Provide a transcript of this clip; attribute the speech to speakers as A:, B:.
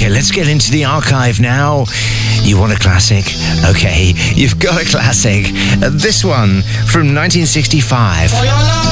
A: Okay, let's get into the archive now. You want a classic? Okay, you've got a classic. This one from 1965.